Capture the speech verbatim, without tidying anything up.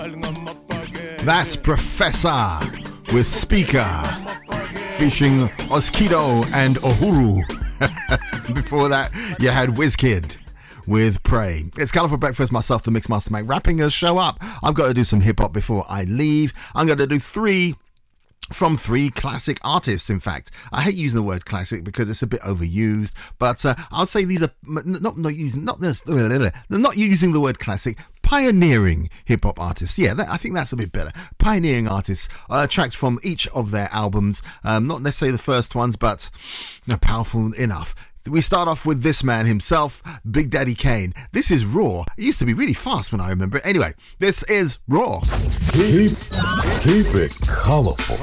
That's Professor with Speaker, featuring Oskido and Uhuru. Before that, you had WizKid with Pray. It's Colourful Breakfast, myself, the Mixmaster Mac, wrapping the show up. I've got to do some hip-hop before I leave. I'm going to do three from three classic artists. In fact, I hate using the word classic because it's a bit overused, but uh, I'll say these are not not using not they're not using the word classic. Pioneering hip-hop artists. Yeah, that, I think that's a bit better. Pioneering artists. Uh, tracks from each of their albums. Um, not necessarily the first ones, but uh, powerful enough. We start off with this man himself, Big Daddy Kane. This is Raw. It used to be really fast when I remember it. Anyway, this is Raw. Keep, keep it colourful.